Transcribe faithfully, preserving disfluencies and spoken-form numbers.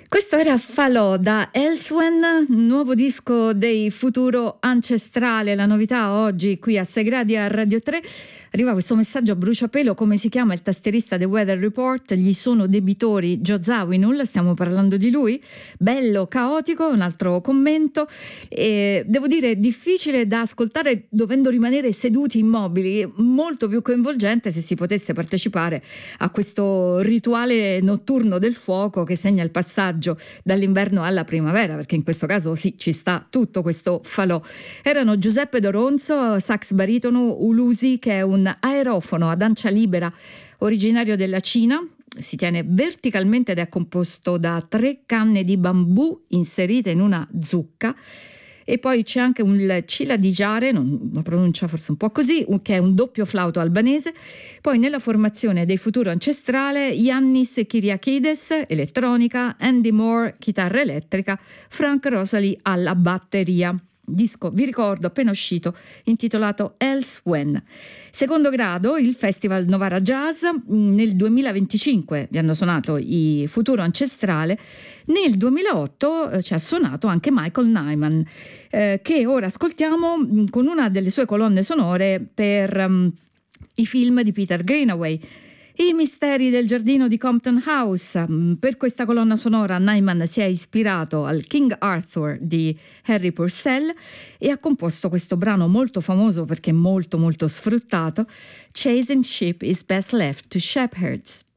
Questo era Falò da Elsewhere, nuovo disco dei Futuro Ancestrale. La novità oggi qui a sei gradi a Radio tre. Arriva questo messaggio a bruciapelo: come si chiama il tastierista The Weather Report? Gli sono debitori Joe Zawinul, stiamo parlando di lui. Bello, caotico, un altro commento. E devo dire difficile da ascoltare dovendo rimanere seduti immobili, molto più coinvolgente se si potesse partecipare a questo rituale notturno del fuoco che segna il passaggio dall'inverno alla primavera, perché in questo caso sì, ci sta tutto questo falò. Erano Giuseppe Doronzo, sax baritono, Ulusi, che è un aerofono ad ancia libera originario della Cina. Si tiene verticalmente ed è composto da tre canne di bambù inserite in una zucca. E poi c'è anche un ciladigiare, non la pronuncia forse un po' così, che è un doppio flauto albanese. Poi nella formazione dei Futuro Ancestrale, Yannis Kyriakides, elettronica, Andy Moore, chitarra elettrica, Frank Rosalie alla batteria. Disco, vi ricordo, appena uscito, intitolato Elsewhere. Secondo grado, il Festival Novara Jazz. Nel duemilaventicinque vi hanno suonato i Futuro Ancestrale. Nel duemilaotto eh, ci ha suonato anche Michael Nyman, eh, che ora ascoltiamo mh, con una delle sue colonne sonore per um, i film di Peter Greenaway. I misteri del giardino di Compton House. Per questa colonna sonora Nyman si è ispirato al King Arthur di Harry Purcell e ha composto questo brano molto famoso perché molto molto sfruttato, Chasing Sheep is Best Left to Shepherds.